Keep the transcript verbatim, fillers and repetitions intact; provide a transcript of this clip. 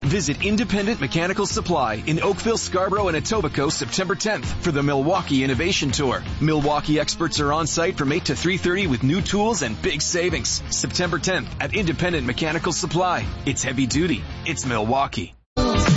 Visit Independent Mechanical Supply in Oakville, Scarborough, and Etobicoke September tenth for the Milwaukee Innovation Tour. Milwaukee experts are on site from eight to three thirty with new tools and big savings. September tenth at Independent Mechanical Supply. It's heavy duty. It's Milwaukee.